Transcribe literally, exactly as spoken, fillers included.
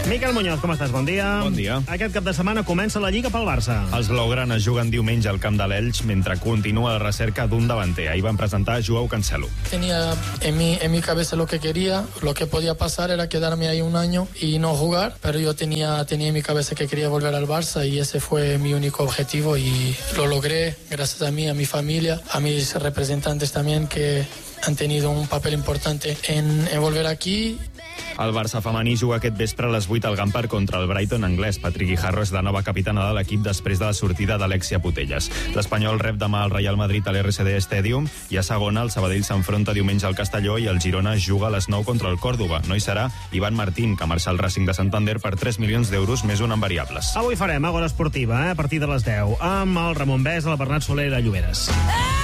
Miquel Muñoz, com estàs? Bon dia. Bon dia. Aquest cap de setmana comença la Lliga pel Barça. Els blaugranes juguen diumenge al camp de l'Elx mentre continua la recerca d'un davanter. Ahir van presentar Joao Cancelo. Tenía en mi, en mi cabeza lo que quería, lo que podía pasar era quedarme ahí un año y no jugar, pero yo tenía, tenía en mi cabeza que quería volver al Barça y ese fue mi único objetivo y lo logré gracias a mí, a mi familia, a mis representantes también que han tenido un papel importante en, en volver aquí. El Barça femení juga aquest vespre a les vuit al Gampar contra el Brighton anglès. Patrick Guijarro és la nova capitana de l'equip després de la sortida d'Alexia Putellas. L'Espanyol rep demà el Real Madrid a l'R C D Stadium i a segona el Sabadell s'enfronta diumenge al Castelló i el Girona juga a les nou contra el Còrdova. No hi serà Ivan Martín, que marxa al Racing de Santander per tres milions d'euros més un en variables. Avui farem Agora Esportiva, eh, a partir de les deu, amb el Ramon Bès, el Bernat Soler i la Lloberes.